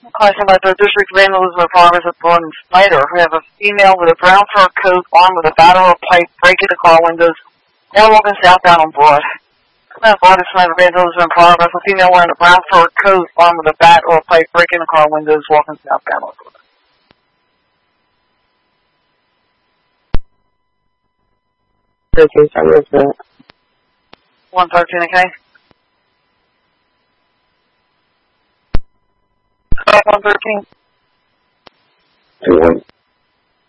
Question about the District Vandalism of Farmers at Gordon Snyder. We have a female with a brown fur coat, armed with a bat or a pipe, breaking the car windows, and walking southbound on Broad. Gordon Snyder Vandalism in progress. A female wearing a brown fur coat, armed with a bat or a pipe, breaking the car windows, walking southbound on Broad. 13, sorry, what's that? 113, okay? 113. 2-1.